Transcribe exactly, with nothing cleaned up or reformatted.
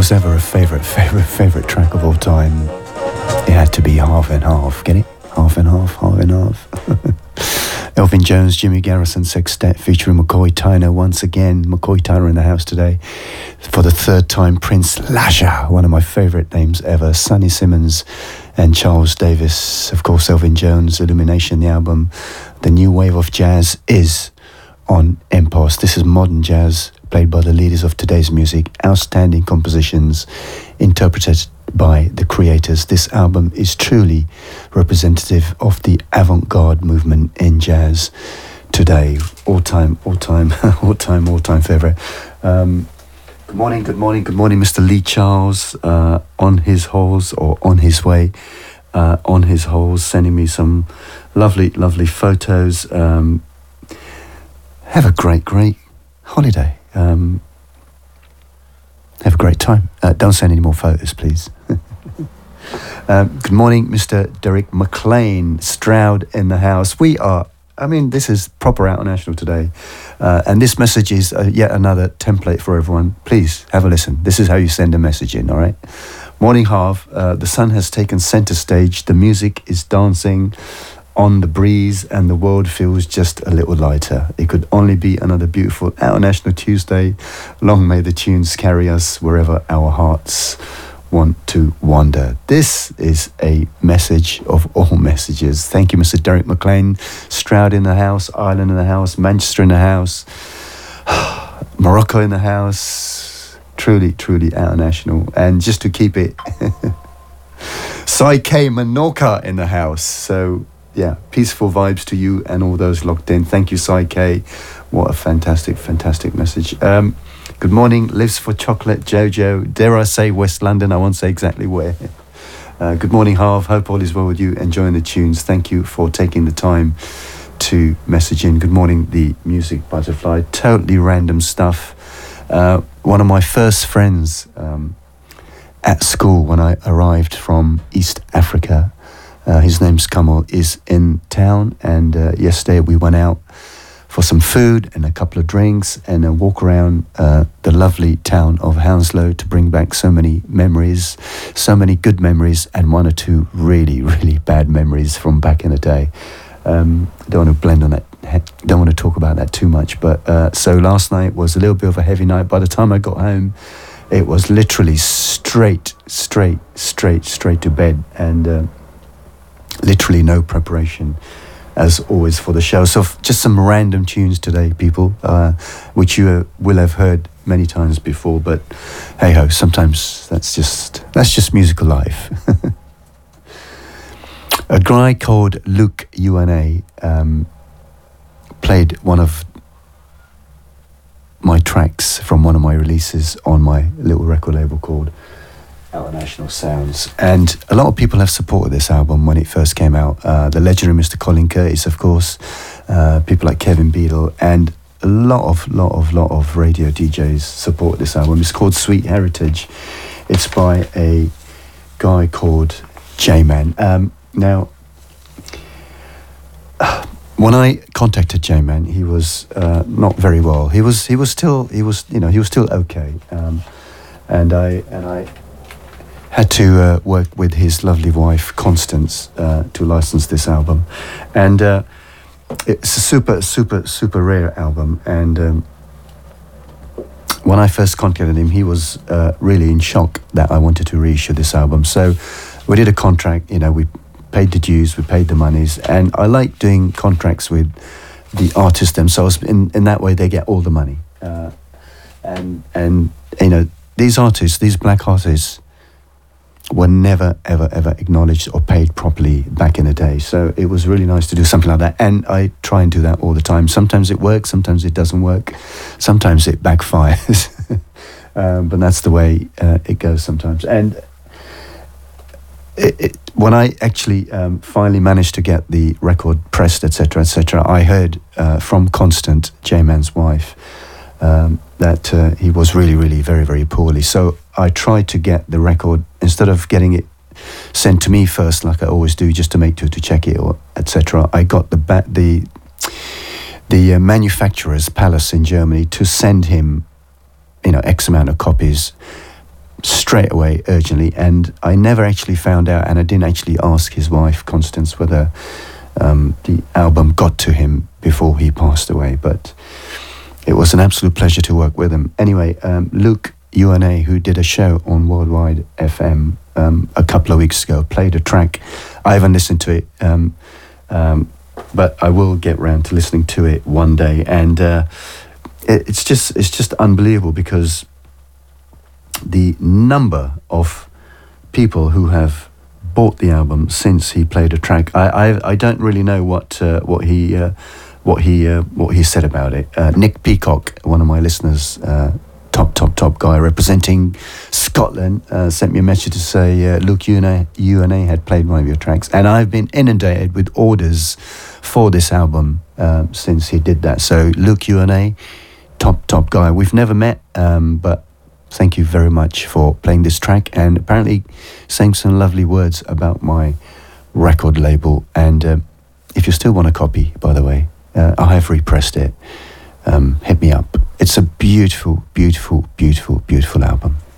was ever a favourite, favourite, favourite track of all time, it had to be Half and Half. Get it? Half and Half, Half and Half. Elvin Jones, Jimmy Garrison Sextet featuring McCoy Tyner once again. McCoy Tyner in the house today. For the third time, Prince Lasha, one of my favourite names ever. Sonny Simmons and Charles Davis. Of course, Elvin Jones, Illumination, the album. The new wave of jazz is on M P O S. This is modern jazz played by the leaders of today's music. Outstanding compositions interpreted by the creators. This album is truly representative of the avant-garde movement in jazz today. All-time, all-time, all-time, all-time favourite. Um, good morning, good morning, good morning, Mister Lee Charles, uh, on his holes or on his way, uh, on his holes, sending me some lovely, lovely photos. Um, have a great, great holiday. Um, have a great time. Uh, don't send any more photos, please. um, good morning, Mister Derek McLean, Stroud in the house. We are, I mean, this is proper Out National today. Uh, and this message is uh, yet another template for everyone. Please have a listen. This is how you send a message in, all right? Morning half, uh, the sun has taken center stage. The music is dancing on the breeze and the world feels just a little lighter. It could only be another beautiful Out National Tuesday. Long may the tunes carry us wherever our hearts want to wander. This is a message of all messages. Thank you, Mister Derek McLean. Stroud in the house, Ireland in the house, Manchester in the house, Morocco in the house. Truly, truly Out National. And just to keep it, Sai K Menorca in the house. So yeah, peaceful vibes to you and all those locked in. Thank you, Sai K. What a fantastic, fantastic message. Um, good morning, Lives for Chocolate, Jojo. Dare I say West London? I won't say exactly where. Uh, good morning, Harv. Hope all is well with you. Enjoying the tunes. Thank you for taking the time to message in. Good morning, the Music Butterfly. Totally random stuff. Uh, one of my first friends um, at school when I arrived from East Africa, Uh, his name's Kamal, is in town, and uh, yesterday we went out for some food and a couple of drinks and a walk around uh, the lovely town of Hounslow to bring back so many memories, so many good memories and one or two really, really bad memories from back in the day. Um, don't want to blend on that, don't want to talk about that too much, but uh, so last night was a little bit of a heavy night. By the time I got home, it was literally straight, straight, straight, straight to bed, and uh, literally no preparation as always for the show. So f- just some random tunes today, people, uh, which you uh, will have heard many times before, but hey ho, sometimes that's just that's just musical life. A guy called Luke U N A um, played one of my tracks from one of my releases on my little record label called Out National Sounds, and a lot of people have supported this album when it first came out. Uh, the legendary Mister Colin Curtis, of course, uh, people like Kevin Beadle, and a lot of, lot of, lot of radio D Js support this album. It's called Sweet Heritage. It's by a guy called J-Man. Um, now, when I contacted J-Man, he was uh, not very well. He was, he was still, he was, you know, he was still okay, um, and I, and I. had to uh, work with his lovely wife, Constance, uh, to license this album. And uh, it's a super, super, super rare album. And um, when I first contacted him, he was uh, really in shock that I wanted to reissue this album. So we did a contract, you know, we paid the dues, we paid the monies. And I like doing contracts with the artists themselves. In, in that way, they get all the money. Uh, and, and, you know, these artists, these black artists, were never, ever, ever acknowledged or paid properly back in the day. So it was really nice to do something like that. And I try and do that all the time. Sometimes it works, sometimes it doesn't work. Sometimes it backfires. um, but that's the way uh, it goes sometimes. And it, it, when I actually um, finally managed to get the record pressed, et cetera, et cetera, I heard uh, from Constant, J-Man's wife, um, that uh, he was really, really very, very poorly. So I tried to get the record, instead of getting it sent to me first, like I always do, just to make to to check it or et cetera. I got the ba- the the uh, manufacturer's Palace in Germany to send him, you know, X amount of copies straight away, urgently, and I never actually found out, and I didn't actually ask his wife, Constance, whether um, the album got to him before he passed away, but it was an absolute pleasure to work with him. Anyway, um, Luke U N A, who did a show on Worldwide F M um, a couple of weeks ago, played a track. I haven't listened to it, um, um, but I will get round to listening to it one day, and uh, it, it's just it's just unbelievable, because the number of people who have bought the album since he played a track, I I, I don't really know what uh, what he uh, what he uh, what he said about it. Uh, Nick Peacock, one of my listeners, uh, top top top guy representing Scotland, uh, sent me a message to say uh, Luke U N A, U N A had played one of your tracks, and I've been inundated with orders for this album uh, since he did that. So Luke U N A, top top guy. We've never met, um, but thank you very much for playing this track, and apparently saying some lovely words about my record label. And uh, if you still want a copy, by the way, uh, I have repressed it. Um, hit me up. It's a beautiful, beautiful, beautiful, beautiful album.